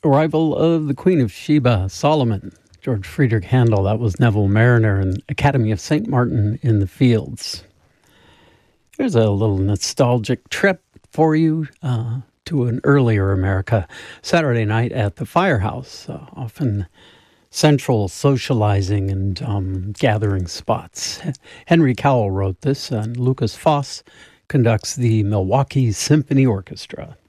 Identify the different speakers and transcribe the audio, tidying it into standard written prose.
Speaker 1: Arrival of the Queen of Sheba, Solomon, George Friedrich Handel. That was Neville Mariner and Academy of St. Martin in the Fields. Here's a little nostalgic trip for you to an earlier America. Saturday night at the Firehouse, often central socializing and gathering spots. Henry Cowell wrote this, and Lucas Foss conducts the Milwaukee Symphony Orchestra.